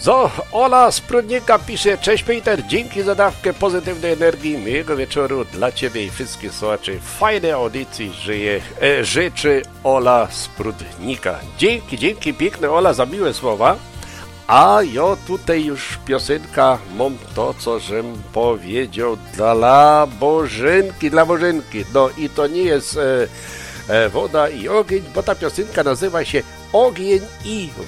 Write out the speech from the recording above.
So, Ola z Prudnika pisze: Cześć Peter, dzięki za dawkę pozytywnej energii, miłego wieczoru dla Ciebie i wszystkich słuchaczy. Fajnej audycji życzy Ola z Prudnika. Dzięki piękne Ola za miłe słowa. A ja tutaj już piosenka mam to, co żem powiedział dla Bożenki. No i to nie jest woda i ogień, bo ta piosenka nazywa się Ogień i